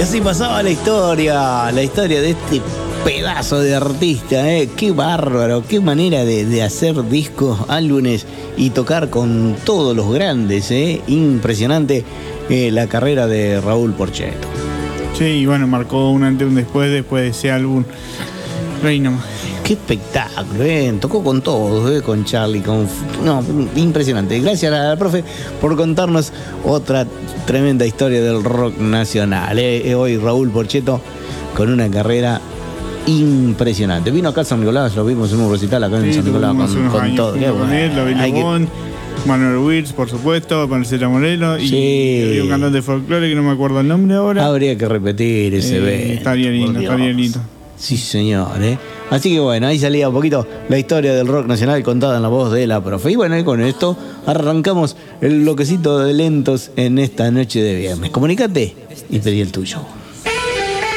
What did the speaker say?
así pasaba la historia de este pedazo de artista, qué bárbaro, qué manera de hacer discos, álbumes y tocar con todos los grandes, impresionante la carrera de Raúl Porchetto. Sí, y bueno, marcó un antes y un después de ese álbum. Reina. Qué espectáculo, tocó con todos, con Charlie, impresionante. Gracias a la profe por contarnos otra tremenda historia del rock nacional. Hoy Raúl Porchetto con una carrera impresionante. Vino acá a San Nicolás, lo vimos en un recital acá en San Nicolás con todo. Manuel Wirtz, por supuesto, Marcela Moreno y un cantante de folclore que no me acuerdo el nombre ahora. Habría que repetir ese evento. Estaría lindo. Sí, señor, Así que bueno, ahí salía un poquito la historia del rock nacional contada en la voz de la profe. Y bueno, y con esto arrancamos el bloquecito de lentos en esta noche de viernes. Comunicate y pedí el tuyo.